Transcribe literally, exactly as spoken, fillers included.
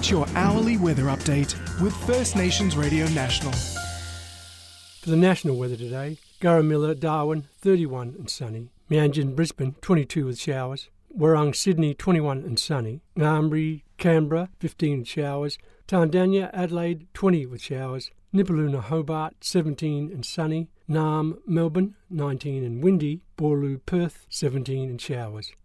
Get your hourly weather update with First Nations Radio National. For the national weather today, Garramilla, Darwin, thirty-one and sunny. Meanjin, Brisbane, twenty-two with showers. Warrung, Sydney, twenty-one and sunny. Ngambri, Canberra, fifteen with showers. Tandanya, Adelaide, twenty with showers. Nipaluna, Hobart, seventeen and sunny. Naarm, Melbourne, nineteen and windy. Boorloo, Perth, seventeen and showers.